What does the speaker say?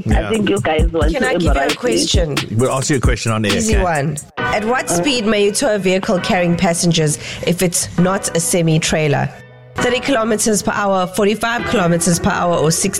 I think you guys want Can to I give you a embarrass me. question? We'll ask you a question on air. Easy okay? one. At what speed may you tow a vehicle carrying passengers if it's not a semi-trailer? 30 kilometers per hour, 45 kilometers per hour, or 60